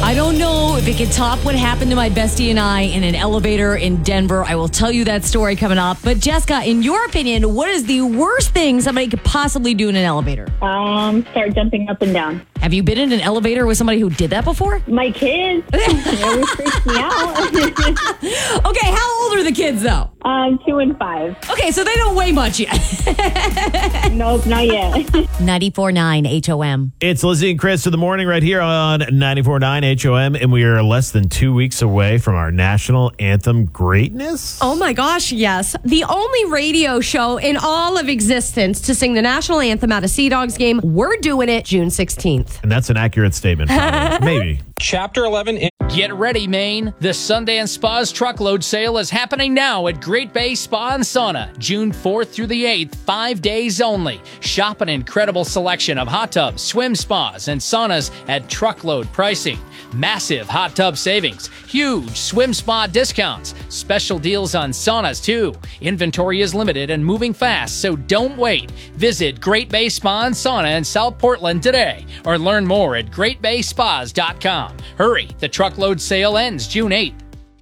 I don't know if it can top what happened to my bestie and I in an elevator in Denver. I will tell you that story coming up. But Jessica, in your opinion, what is the worst thing somebody could possibly do in an elevator? Start jumping up and down. Have you been in an elevator with somebody who did that before? My kids, it always freaks me out. Okay, how old are the kids though? 2 and 5. Okay, so they don't weigh much yet. Nope, not yet. 94.9 HOM. It's Lizzie and Chris to the morning right here on 94.9 HOM, and we are less than 2 weeks away from our national anthem greatness. Oh my gosh, yes. The only radio show in all of existence to sing the national anthem at a Sea Dogs game. We're doing it June 16th. And that's an accurate statement, probably. Maybe. Chapter 11. Get ready, Maine. The Sundance Spa's truckload sale is happening now at Great Bay Spa and Sauna, June 4th through the 8th, 5 days only. Shop an incredible selection of hot tubs, swim spas, and saunas at truckload pricing. Massive hot tub savings, huge swim spa discounts, special deals on saunas too. Inventory is limited and moving fast, so don't wait. Visit Great Bay Spa and Sauna in South Portland today or learn more at greatbayspas.com. Hurry, the truckload sale ends June 8th.